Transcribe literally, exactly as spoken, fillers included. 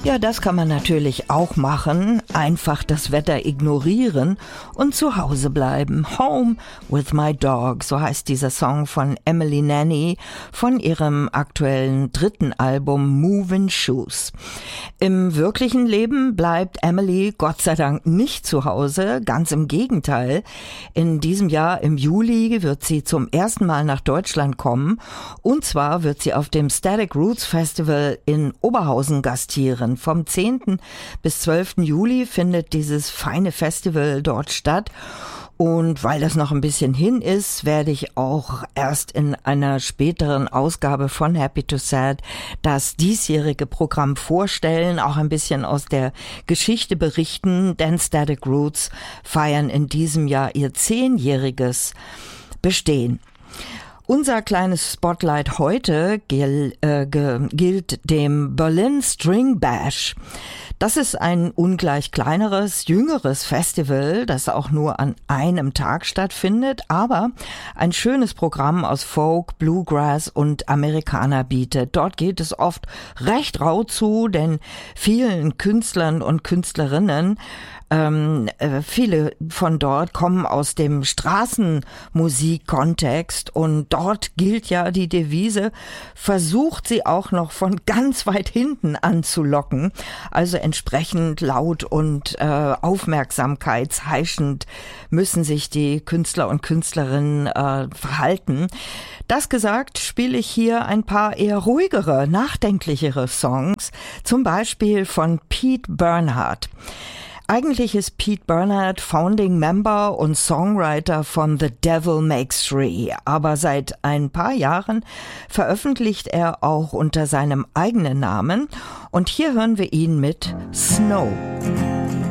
Ja, das kann man natürlich auch machen. Einfach das Wetter ignorieren und zu Hause bleiben. Home with my dog, so heißt dieser Song von Emily Nanny von ihrem aktuellen dritten Album Movin' Shoes. Im wirklichen Leben bleibt Emily Gott sei Dank nicht zu Hause, ganz im Gegenteil. In diesem Jahr im Juli wird sie zum ersten Mal nach Deutschland kommen und zwar wird sie auf dem Static Roots Festival in Oberhausen gastieren. Vom zehnten bis zwölften Juli findet dieses feine Festival dort statt. Und weil das noch ein bisschen hin ist, werde ich auch erst in einer späteren Ausgabe von Happy to Sad das diesjährige Programm vorstellen, auch ein bisschen aus der Geschichte berichten, denn Static Roots feiern in diesem Jahr ihr zehnjähriges Bestehen. Unser kleines Spotlight heute gil, äh, ge, gilt dem Berlin String Bash. Das ist ein ungleich kleineres, jüngeres Festival, das auch nur an einem Tag stattfindet, aber ein schönes Programm aus Folk, Bluegrass und Amerikaner bietet. Dort geht es oft recht rau zu, denn vielen Künstlern und Künstlerinnen Ähm, äh, viele von dort kommen aus dem Straßenmusikkontext und dort gilt ja die Devise, versucht sie auch noch von ganz weit hinten anzulocken, also entsprechend laut und äh, aufmerksamkeitsheischend müssen sich die Künstler und Künstlerinnen äh, verhalten. Das gesagt, spiele ich hier ein paar eher ruhigere, nachdenklichere Songs, zum Beispiel von Pete Bernhard. Eigentlich ist Pete Bernhard Founding Member und Songwriter von The Devil Makes Three, aber seit ein paar Jahren veröffentlicht er auch unter seinem eigenen Namen und hier hören wir ihn mit Snow.